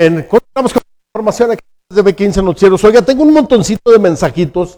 Continuamos con la información aquí de B15 Noticieros. Oiga, tengo un montoncito de mensajitos.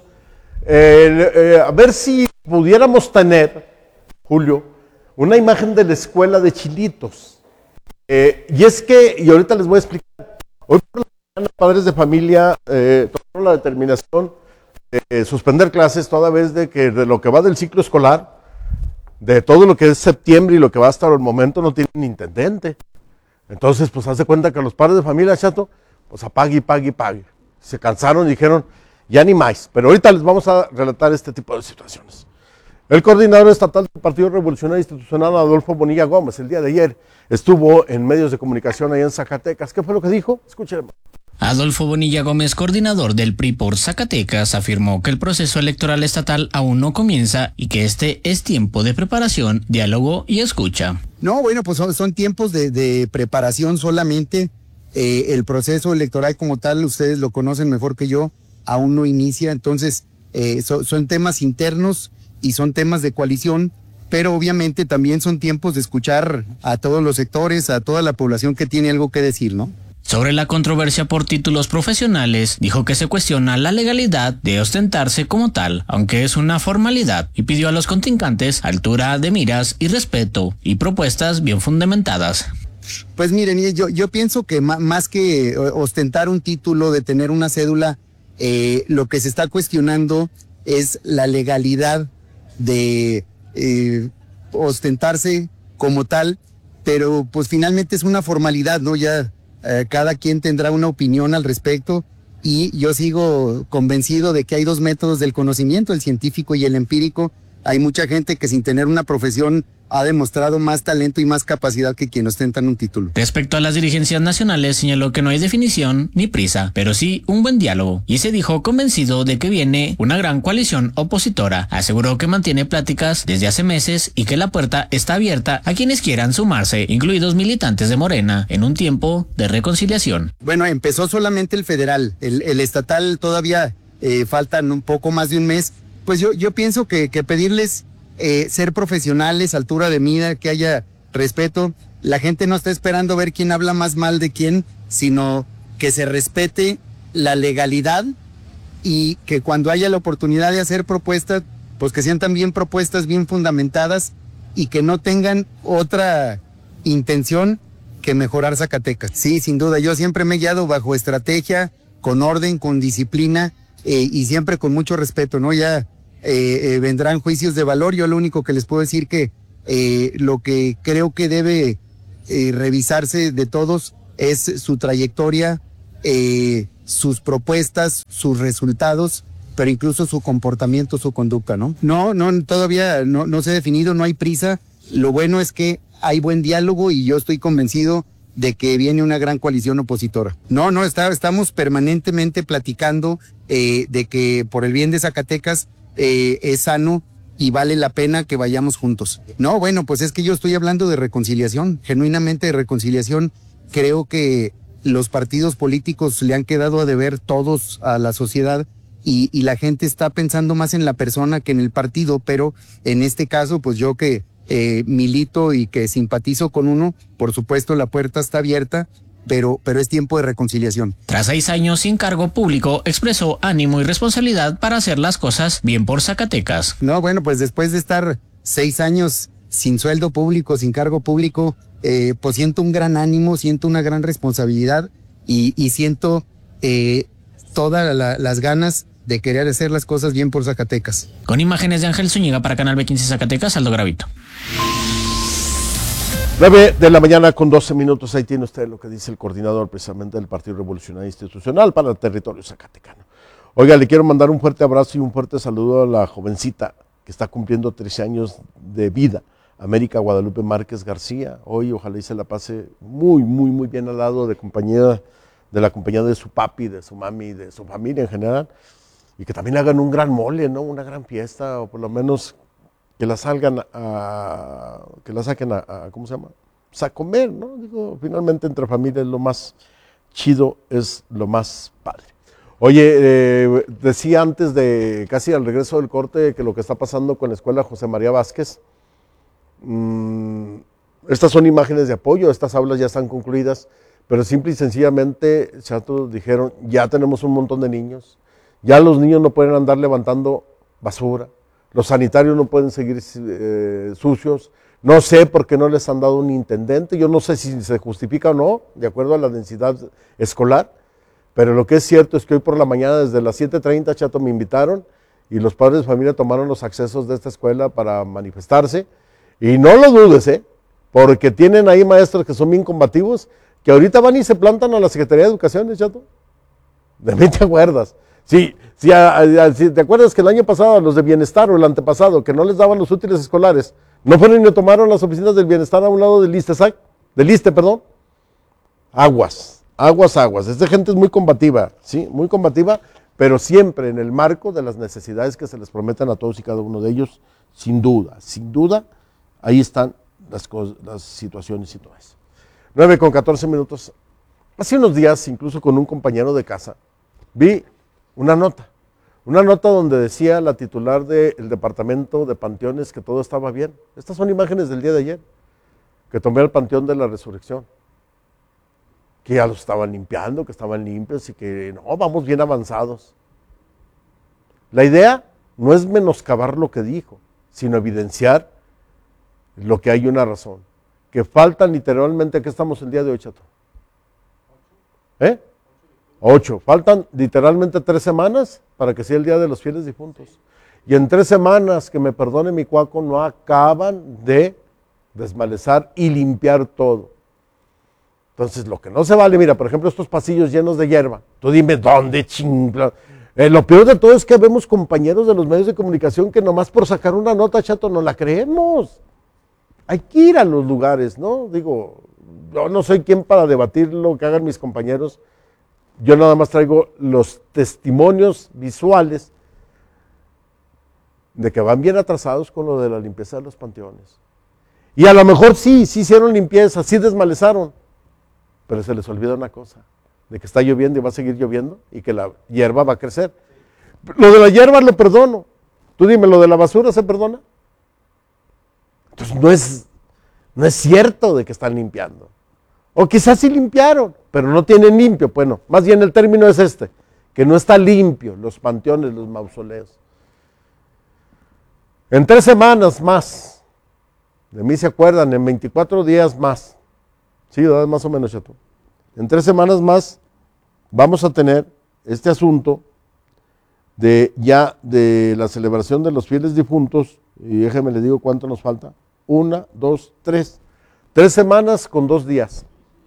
A ver si pudiéramos tener, Julio, una imagen de la escuela de Chilitos. Y es que, y ahorita les voy a explicar, hoy por la mañana padres de familia tomaron la determinación de suspender clases toda vez de que de lo que va del ciclo escolar, de todo lo que es septiembre y lo que va hasta el momento no tienen intendente. Entonces, pues hace cuenta que los padres de familia, chato, pues apague y pague y pague. Se cansaron y dijeron, ya ni más. Pero ahorita les vamos a relatar este tipo de situaciones. El coordinador estatal del Partido Revolucionario Institucional, Adolfo Bonilla Gómez, el día de ayer estuvo en medios de comunicación allá en Zacatecas. ¿Qué fue lo que dijo? Escuchen. Adolfo Bonilla Gómez, coordinador del PRI por Zacatecas, afirmó que el proceso electoral estatal aún no comienza y que este es tiempo de preparación, diálogo y escucha. No, bueno, pues son tiempos de preparación solamente. El proceso electoral como tal, ustedes lo conocen mejor que yo, aún no inicia. Entonces, son temas internos y son temas de coalición, pero obviamente también son tiempos de escuchar a todos los sectores, a toda la población que tiene algo que decir, ¿no? Sobre la controversia por títulos profesionales, dijo que se cuestiona la legalidad de ostentarse como tal, aunque es una formalidad, y pidió a los contrincantes altura de miras y respeto y propuestas bien fundamentadas. Pues miren, yo pienso que más que ostentar un título, de tener una cédula, lo que se está cuestionando es la legalidad de ostentarse como tal, pero pues finalmente es una formalidad, ¿no? Ya cada quien tendrá una opinión al respecto y yo sigo convencido de que hay dos métodos del conocimiento, el científico y el empírico. Hay mucha gente que sin tener una profesión ha demostrado más talento y más capacidad que quien ostentan un título. Respecto a las dirigencias nacionales, señaló que no hay definición ni prisa, pero sí un buen diálogo, y se dijo convencido de que viene una gran coalición opositora. Aseguró que mantiene pláticas desde hace meses y que la puerta está abierta a quienes quieran sumarse, incluidos militantes de Morena, en un tiempo de reconciliación. Bueno, empezó solamente el federal, el estatal todavía faltan un poco más de un mes. Pues yo pienso que pedirles ser profesionales, altura de mira, que haya respeto. La gente no está esperando ver quién habla más mal de quién, sino que se respete la legalidad y que cuando haya la oportunidad de hacer propuestas, pues que sean también propuestas bien fundamentadas y que no tengan otra intención que mejorar Zacatecas. Sí, sin duda, yo siempre me he guiado bajo estrategia, con orden, con disciplina y siempre con mucho respeto, ¿no? Ya vendrán juicios de valor. Yo lo único que les puedo decir que lo que creo que debe revisarse de todos es su trayectoria, sus propuestas, sus resultados, pero incluso su comportamiento, su conducta, ¿no? No, todavía no se ha definido, no hay prisa. Lo bueno es que hay buen diálogo y yo estoy convencido de que viene una gran coalición opositora. Estamos permanentemente platicando de que por el bien de Zacatecas es sano y vale la pena que vayamos juntos. No, bueno, pues es que yo estoy hablando de reconciliación, genuinamente de reconciliación. Creo que los partidos políticos le han quedado a deber todos a la sociedad y la gente está pensando más en la persona que en el partido, pero en este caso, pues yo que milito y que simpatizo con uno, por supuesto la puerta está abierta, pero es tiempo de reconciliación. Tras 6 años sin cargo público, expresó ánimo y responsabilidad para hacer las cosas bien por Zacatecas. No, bueno, pues después de estar 6 años sin sueldo público, sin cargo público, pues siento un gran ánimo, siento una gran responsabilidad y siento todas las ganas de querer hacer las cosas bien por Zacatecas. Con imágenes de Ángel Zúñiga para Canal B15 Zacatecas, Aldo Gravito. 9 de la mañana con 12 minutos, ahí tiene usted lo que dice el coordinador precisamente del Partido Revolucionario Institucional para el territorio zacatecano. Oiga, le quiero mandar un fuerte abrazo y un fuerte saludo a la jovencita que está cumpliendo 13 años de vida, América Guadalupe Márquez García. Hoy ojalá y se la pase muy bien al lado de la compañía de su papi, de su mami, de su familia en general, y que también hagan un gran mole, ¿no? Una gran fiesta, o por lo menos que la saquen a ¿cómo se llama? Pues a comer, ¿no? Digo, finalmente entre familias lo más chido es lo más padre. Oye, decía antes de casi al regreso del corte que lo que está pasando con la escuela José María Vázquez, estas son imágenes de apoyo, estas aulas ya están concluidas, pero simple y sencillamente, Chato, dijeron, ya tenemos un montón de niños, ya los niños no pueden andar levantando basura, los sanitarios no pueden seguir sucios, no sé por qué no les han dado un intendente, yo no sé si se justifica o no, de acuerdo a la densidad escolar, pero lo que es cierto es que hoy por la mañana desde las 7:30, Chato, me invitaron y los padres de familia tomaron los accesos de esta escuela para manifestarse, y no lo dudes, porque tienen ahí maestros que son bien combativos, que ahorita van y se plantan a la Secretaría de Educación, Chato. De mí te acuerdas. Si te acuerdas que el año pasado los de Bienestar o el antepasado, que no les daban los útiles escolares, no fueron y tomaron las oficinas del Bienestar a un lado del ISSSTE, perdón. Aguas. Esta gente es muy combativa, ¿sí? Muy combativa, pero siempre en el marco de las necesidades que se les prometen a todos y cada uno de ellos, sin duda, ahí están las situaciones y todo eso. 9:14. Hace unos días, incluso con un compañero de casa, vi una nota donde decía la titular del departamento de panteones que todo estaba bien. Estas son imágenes del día de ayer, que tomé al Panteón de la Resurrección, que ya lo estaban limpiando, que estaban limpios y que no, vamos bien avanzados. La idea no es menoscabar lo que dijo, sino evidenciar lo que hay una razón. Que faltan literalmente, ¿qué estamos el día de hoy, Chato? 8. Faltan literalmente 3 semanas para que sea el Día de los Fieles Difuntos. Y en 3 semanas, que me perdone mi cuaco, no acaban de desmalezar y limpiar todo. Entonces, lo que no se vale, mira, por ejemplo, estos pasillos llenos de hierba. Tú dime, ¿dónde chingla? Lo peor de todo es que vemos compañeros de los medios de comunicación que nomás por sacar una nota, Chato, no la creemos. Hay que ir a los lugares, ¿no? Digo, yo no soy quien para debatir lo que hagan mis compañeros. Yo nada más traigo los testimonios visuales de que van bien atrasados con lo de la limpieza de los panteones. Y a lo mejor sí hicieron limpieza, sí desmalezaron, pero se les olvida una cosa, de que está lloviendo y va a seguir lloviendo y que la hierba va a crecer. Lo de la hierba lo perdono. Tú dime, ¿lo de la basura se perdona? Entonces no es cierto de que están limpiando. O quizás sí limpiaron, pero no tienen limpio. Bueno, más bien el término es este, que no está limpio los panteones, los mausoleos. En 3 semanas más, de mí se acuerdan, en 24 días más, sí, más o menos, Chato. En 3 semanas más vamos a tener este asunto de la celebración de los fieles difuntos, y déjeme le digo cuánto nos falta. 1, 2, 3. 3 semanas con 2 días.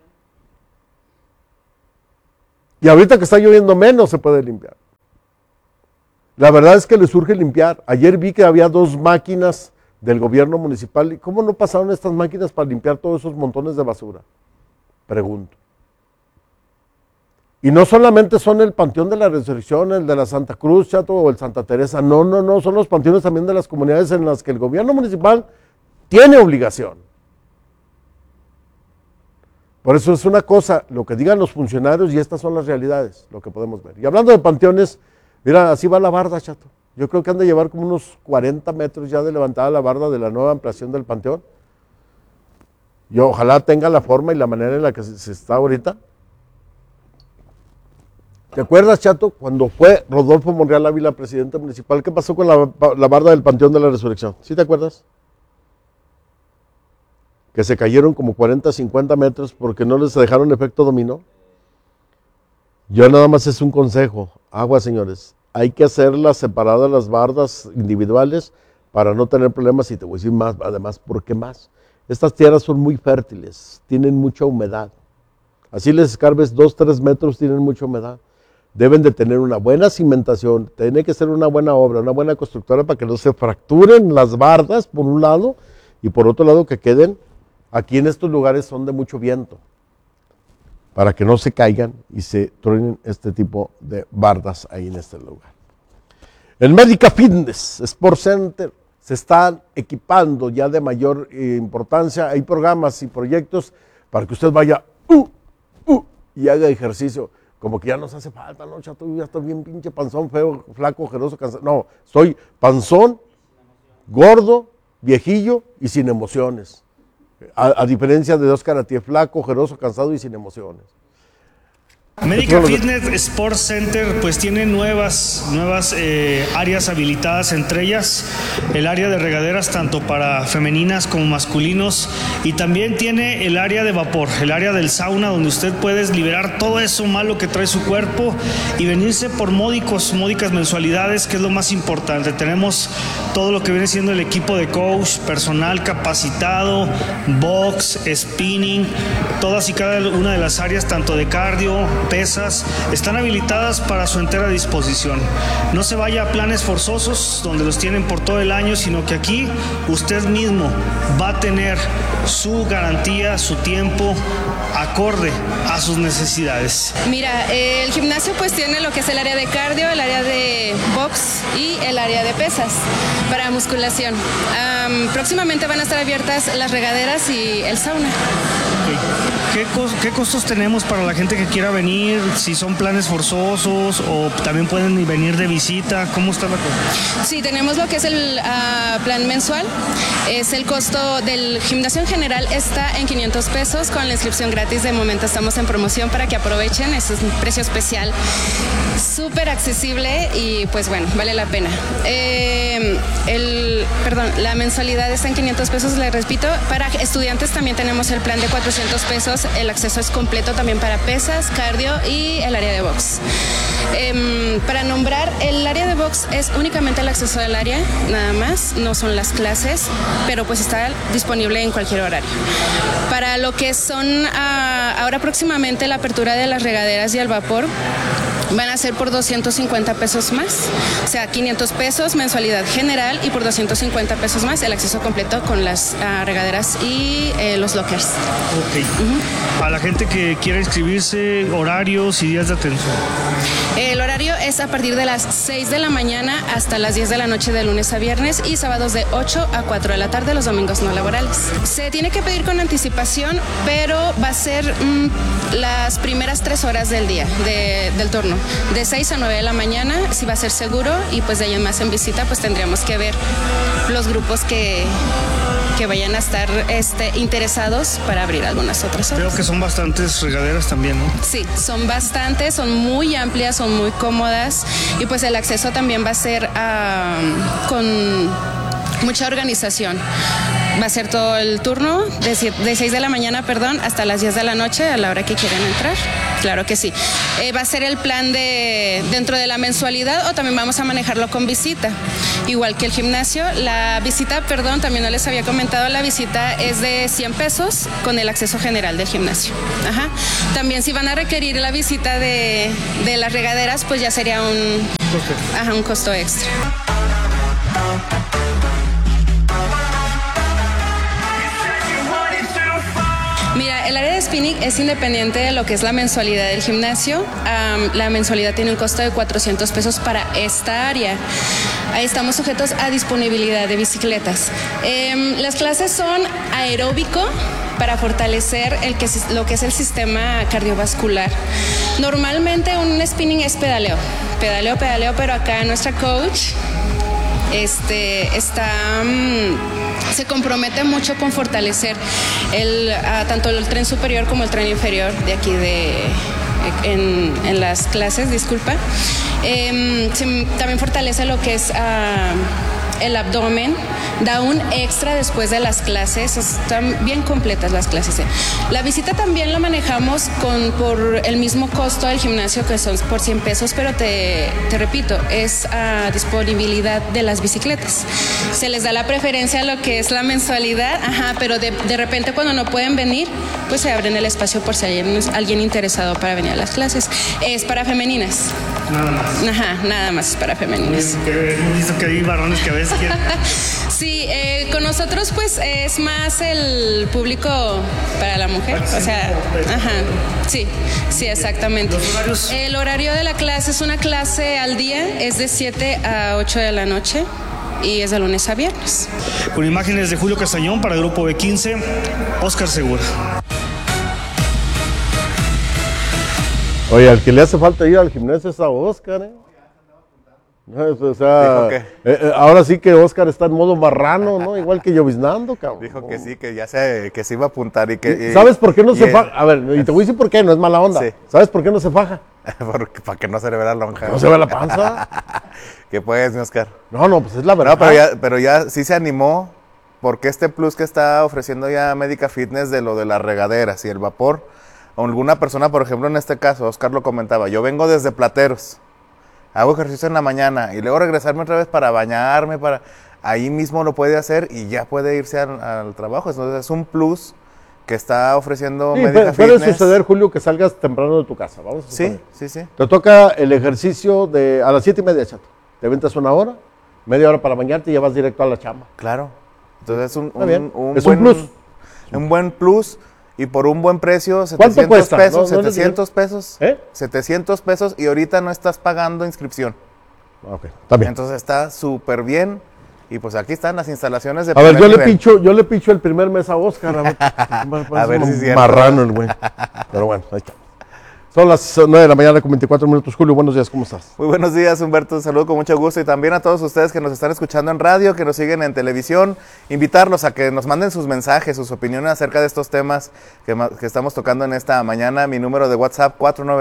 Y ahorita que está lloviendo menos se puede limpiar. La verdad es que les urge limpiar. Ayer vi que había 2 máquinas del gobierno municipal. ¿Y cómo no pasaron estas máquinas para limpiar todos esos montones de basura? Pregunto. Y no solamente son el Panteón de la Resurrección, el de la Santa Cruz, Chato, o el Santa Teresa. No, son los panteones también de las comunidades en las que el gobierno municipal tiene obligación. Por eso es una cosa, lo que digan los funcionarios, y estas son las realidades, lo que podemos ver. Y hablando de panteones, mira, así va la barda, Chato. Yo creo que han de llevar como unos 40 metros ya de levantada la barda de la nueva ampliación del panteón. Y ojalá tenga la forma y la manera en la que se está ahorita. ¿Te acuerdas, Chato, cuando fue Rodolfo Monreal Ávila presidente municipal? ¿Qué pasó con la barda del Panteón de la Resurrección? ¿Sí te acuerdas? Que se cayeron como 40, 50 metros porque no les dejaron efecto dominó. Yo nada más es un consejo. Agua, señores. Hay que hacerlas separadas las bardas individuales para no tener problemas. Y te voy a decir más, además, ¿por qué más? Estas tierras son muy fértiles, tienen mucha humedad. Así les escarbes 2, 3 metros, tienen mucha humedad. Deben de tener una buena cimentación, tiene que ser una buena obra, una buena constructora para que no se fracturen las bardas por un lado y por otro lado que queden. Aquí en estos lugares son de mucho viento, para que no se caigan y se truenen este tipo de bardas ahí en este lugar. El Médica Fitness Sport Center se están equipando ya de mayor importancia. Hay programas y proyectos para que usted vaya y haga ejercicio. Como que ya nos hace falta, ¿no, Chato? Ya estoy bien pinche panzón, feo, flaco, ojeroso, cansado. No, soy panzón, gordo, viejillo y sin emociones. A diferencia de Oscar Atié, flaco, ojeroso, cansado y sin emociones. Médica Fitness Sports Center pues tiene nuevas áreas habilitadas, entre ellas el área de regaderas tanto para femeninas como masculinos, y también tiene el área de vapor, el área del sauna, donde usted puede liberar todo eso malo que trae su cuerpo y venirse por módicas mensualidades, que es lo más importante. Tenemos todo lo que viene siendo el equipo de coach, personal capacitado, box, spinning, todas y cada una de las áreas, tanto de cardio, pesas, están habilitadas para su entera disposición. No se vaya a planes forzosos donde los tienen por todo el año, sino que aquí usted mismo va a tener su garantía, su tiempo acorde a sus necesidades. Mira, el gimnasio pues tiene lo que es el área de cardio, el área de box y el área de pesas para musculación. Próximamente van a estar abiertas las regaderas y el sauna. ¿Qué costos tenemos para la gente que quiera venir? Si son planes forzosos o también pueden venir de visita, ¿cómo está la cosa? Sí, tenemos lo que es el plan mensual. Es el costo del gimnasio en general está en 500 pesos con la inscripción gratis. De momento estamos en promoción para que aprovechen. Es un precio especial, súper accesible y pues bueno, vale la pena. La mensualidad está en 500 pesos, les repito. Para estudiantes también tenemos el plan de 400 pesos. El acceso es completo también para pesas, cardio y el área de box. Para nombrar, el área de box es únicamente el acceso del área, nada más, no son las clases, pero pues está disponible en cualquier horario. Para lo que son ahora próximamente la apertura de las regaderas y el vapor, van a ser por 250 pesos más, o sea, 500 pesos mensualidad general y por 250 pesos más el acceso completo con las regaderas y los lockers. Ok. A la gente que quiera inscribirse, horarios y días de atención. El horario es a partir de las 6 de la mañana hasta las 10 de la noche de lunes a viernes y sábados de 8 a 4 de la tarde, los domingos no laborales. Se tiene que pedir con anticipación, pero va a ser las primeras 3 horas del día, del turno, de 6 a 9 de la mañana, si va a ser seguro, y pues de ahí en más en visita pues tendríamos que ver los grupos que vayan a estar interesados para abrir algunas otras horas. Creo que son bastantes regaderas también, ¿no? Sí, son bastantes, son muy amplias, son muy cómodas y pues el acceso también va a ser con mucha organización. Va a ser todo el turno de 6 de la mañana, hasta las 10 de la noche a la hora que quieran entrar. Claro que sí. Va a ser el plan dentro de la mensualidad o también vamos a manejarlo con visita. Igual que el gimnasio, la visita, también no les había comentado, la visita es de 100 pesos con el acceso general del gimnasio. Ajá. También si van a requerir la visita de las regaderas, pues ya sería un costo extra. Mira, el área de spinning es independiente de lo que es la mensualidad del gimnasio. La mensualidad tiene un costo de 400 pesos para esta área. Ahí estamos sujetos a disponibilidad de bicicletas. Las clases son aeróbico para fortalecer lo que es el sistema cardiovascular. Normalmente un spinning es pedaleo, pero acá nuestra coach se compromete mucho con fortalecer tanto el tren superior como el tren inferior de aquí en las clases, disculpa. También fortalece lo que es el abdomen, da un extra después de las clases, están bien completas las clases. La visita también la manejamos por el mismo costo del gimnasio, que son por 100 pesos, pero te repito, es a disponibilidad de las bicicletas. Se les da la preferencia a lo que es la mensualidad, pero de repente cuando no pueden venir, pues se abren el espacio por si hay alguien interesado para venir a las clases. Es para femeninas. Nada más. Nada más es para femeninas. Hemos visto que hay varones que a veces quieren. Sí, con nosotros pues es más el público para la mujer, o sea, sí, exactamente. ¿Los horarios? El horario de la clase es una clase al día, es de 7 a 8 de la noche y es de lunes a viernes. Con imágenes de Julio Castañón para el Grupo B15, Oscar Segura. Oye, al que le hace falta ir al gimnasio es a Oscar, ¿eh? O sea, ahora sí que Oscar está en modo marrano, ¿no? Igual que lloviznando, cabrón. Dijo que sí, que se iba a apuntar y que... ¿Sabes por qué no se faja? A ver, y te voy a decir por qué, no es mala onda. Sí. ¿Sabes por qué no se faja? Para que no se le vea la lonja. No se ve la panza. ¿Qué puedes, mi Oscar? No, pues es la verdad. No, pero ya sí se animó, porque este plus que está ofreciendo ya Médica Fitness de lo de las regaderas y el vapor, alguna persona, por ejemplo, en este caso, Oscar lo comentaba, yo vengo desde Plateros, hago ejercicio en la mañana y luego regresarme otra vez para bañarme, ahí mismo lo puede hacer y ya puede irse al trabajo. Entonces es un plus que está ofreciendo Médica Fitness. Puede suceder, Julio, que salgas temprano de tu casa, vamos a suponer. Sí. Te toca el ejercicio a las 7:30, chato. Te aventas una hora, media hora para bañarte y ya vas directo a la chamba. Claro. Entonces es un plus. Un buen plus y por un buen precio, 700 cuesta? pesos, No, 700 pesos. 700 pesos y ahorita no estás pagando inscripción. Ok, está bien. Entonces está súper bien y pues aquí están las instalaciones de A ver, primer nivel. yo le picho el primer mes a Oscar. A ver si es cierto. Marrano el güey. Pero bueno, ahí está. Son las 9 de la mañana con 24 minutos. Julio, buenos días, ¿cómo estás? Muy buenos días, Humberto. Un saludo con mucho gusto y también a todos ustedes que nos están escuchando en radio, que nos siguen en televisión. Invitarlos a que nos manden sus mensajes, sus opiniones acerca de estos temas que estamos tocando en esta mañana. Mi número de WhatsApp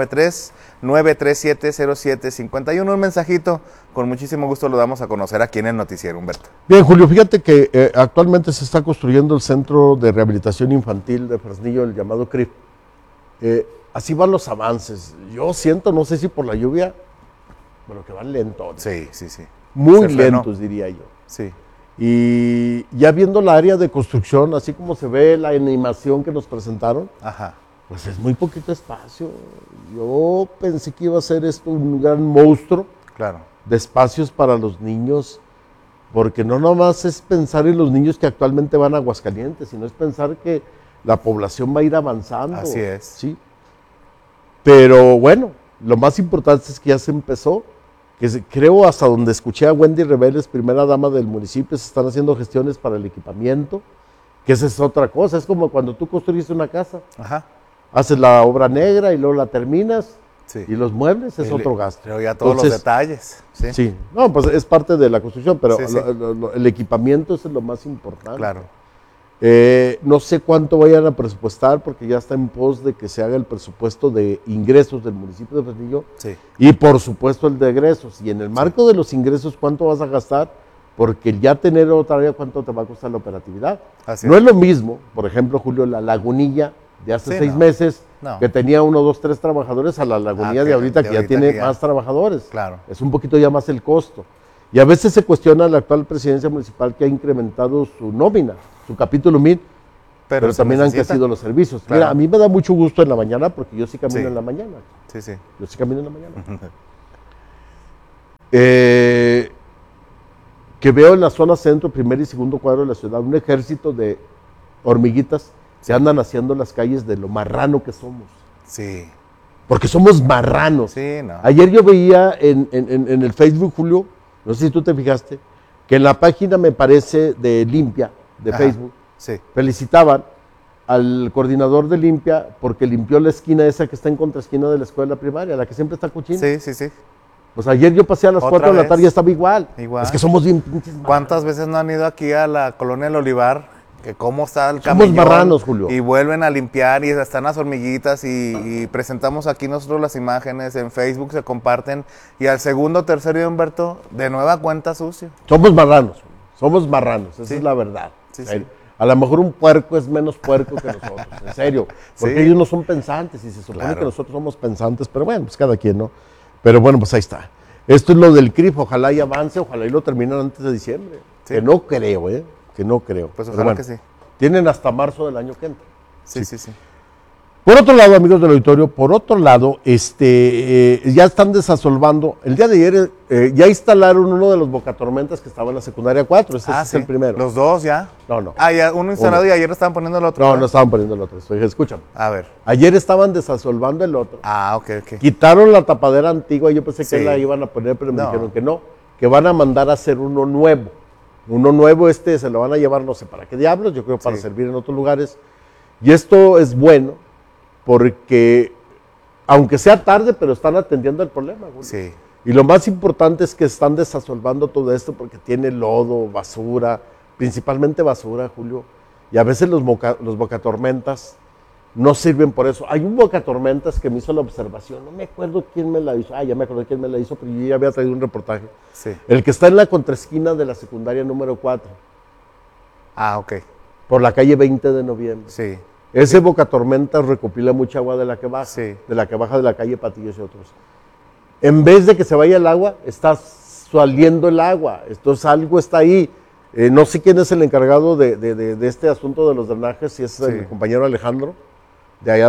493-937-0751. Un mensajito, con muchísimo gusto lo damos a conocer aquí en el noticiero, Humberto. Bien, Julio, fíjate que actualmente se está construyendo el Centro de Rehabilitación Infantil de Fresnillo, el llamado CRIF. Así van los avances. Yo siento, no sé si por la lluvia, pero que van lentos. Sí. Muy lentos, diría yo. Sí. Y ya viendo la área de construcción, así como se ve la animación que nos presentaron, pues es muy poquito espacio. Yo pensé que iba a ser esto un gran monstruo de espacios para los niños, porque no nomás es pensar en los niños que actualmente van a Aguascalientes, sino es pensar que la población va a ir avanzando. Así es. Sí. Pero bueno, lo más importante es que ya se empezó, creo hasta donde escuché a Wendy Reveles, primera dama del municipio, se están haciendo gestiones para el equipamiento, que esa es otra cosa, es como cuando tú construiste una casa, haces la obra negra y luego la terminas, y los muebles es otro gasto. Pero ya todos los detalles. Sí, no, pues es parte de la construcción, pero el equipamiento es lo más importante. Claro. No sé cuánto vayan a presupuestar porque ya está en pos de que se haga el presupuesto de ingresos del municipio de Fresnillo y por supuesto el de egresos. Y en el marco de los ingresos, ¿cuánto vas a gastar? Porque ya tener otra área, ¿cuánto te va a costar la operatividad? No es lo mismo, por ejemplo, Julio, la Lagunilla de hace 6 meses que tenía 1, 2, 3 trabajadores a la Lagunilla de ahorita que ya tiene más trabajadores. Claro. Es un poquito ya más el costo. Y a veces se cuestiona la actual presidencia municipal que ha incrementado su nómina, su capítulo 1000, pero también han crecido los servicios. Claro. Mira, a mí me da mucho gusto en la mañana porque yo sí camino en la mañana. Yo sí camino en la mañana. Que veo en la zona centro, primer y segundo cuadro de la ciudad, un ejército de hormiguitas que andan haciendo las calles de lo marrano que somos. Sí. Porque somos marranos. Sí, no. Ayer yo veía en el Facebook, Julio, no sé si tú te fijaste, que en la página, me parece, de Limpia, de Facebook, felicitaban al coordinador de Limpia porque limpió la esquina esa que está en contraesquina de la escuela primaria, la que siempre está cochina. Sí. Pues ayer yo pasé a las 4 de la tarde y estaba igual. Es que somos bien pinches marranos. ¿Cuántas veces no han ido aquí a la colonia del Olivar? Que cómo está el camión. Somos marranos, Julio. Y vuelven a limpiar y están las hormiguitas y presentamos aquí nosotros las imágenes, en Facebook se comparten y al segundo, tercero día, Humberto, de nueva cuenta sucio. Somos marranos, esa es la verdad. A lo mejor un puerco es menos puerco que nosotros, en serio, porque ellos no son pensantes y se supone que nosotros somos pensantes, pero bueno, pues cada quien, ¿no? Pero bueno, pues ahí está. Esto es lo del CRIF, ojalá y avance, ojalá y lo terminen antes de diciembre, que no creo, que no creo. Pues ojalá que sí. Tienen hasta marzo del año que entra. Sí. Por otro lado, amigos del auditorio, ya están desasolvando. El día de ayer ya instalaron uno de los bocatormentas que estaba en la secundaria 4. Ese es el primero. ¿Los dos ya? No. Ya uno instalado y ayer estaban poniendo el otro. No estaban poniendo el otro. Escúchame. A ver. Ayer estaban desasolvando el otro. Ok. Quitaron la tapadera antigua. Yo pensé que la iban a poner, pero me dijeron que no. Que van a mandar a hacer uno nuevo. Uno nuevo se lo van a llevar no sé para qué diablos, yo creo para servir en otros lugares. Y esto es bueno porque, aunque sea tarde, pero están atendiendo el problema. Güey. Y lo más importante es que están desasolvando todo esto porque tiene lodo, basura, principalmente basura, Julio. Y a veces los bocatormentas no sirven por eso. Hay un bocatormentas que me hizo la observación, no me acuerdo quién me la hizo. Ya me acuerdo quién me la hizo, pero yo ya había traído un reportaje. Sí. El que está en la contraesquina de la secundaria número 4. Ah, ok. Por la calle 20 de noviembre. Sí. Ese bocatormentas recopila mucha agua de la que baja, Sí. de la que baja de la calle Patillos y otros. En vez de que se vaya el agua, está saliendo el agua. Entonces algo está ahí. No sé quién es el encargado de este asunto de los drenajes, si es el compañero Alejandro, de allá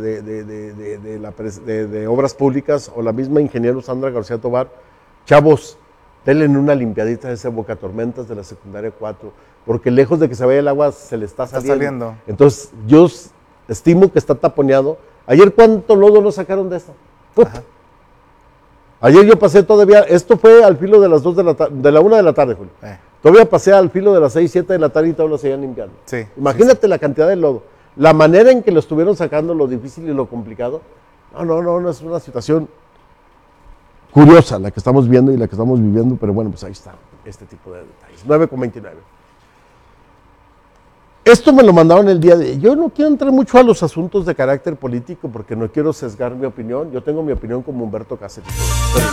de Obras Públicas, o la misma ingeniero Sandra García Tobar. Chavos, denle una limpiadita a ese bocatormentas de la secundaria 4, porque lejos de que se vaya el agua, se le está saliendo. Entonces, yo estimo que está taponeado. Ayer, ¿cuánto lodo nos sacaron de esto? Ayer yo pasé todavía, esto fue al filo de las 2 de la 1 de la tarde, Julio. Todavía pasé al filo de las 6, 7 de la tarde y todos lo seguían limpiando. Sí, Imagínate la cantidad de lodo. La manera en que lo estuvieron sacando, lo difícil y lo complicado. No, es una situación curiosa la que estamos viendo y la que estamos viviendo, pero bueno, pues ahí está este tipo de detalles. 9:29. Esto me lo mandaron el día de... Yo no quiero entrar mucho a los asuntos de carácter político porque no quiero sesgar mi opinión. Yo tengo mi opinión como Humberto Cáceres.